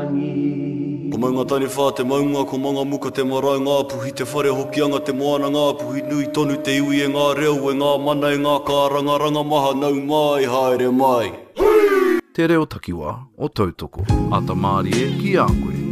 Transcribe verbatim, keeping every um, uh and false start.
Ko maunga tani whā te maunga, ko manga muka te marae ngā puhi, te whare hokianga te moana ngā puhi, nui tonu te iwi e ngā reo, e ngā mana e ngā kāranga, ranga maha nau mai, haere mai. Te reo takiwa o Tautoko, a ta Mārie ki a koe.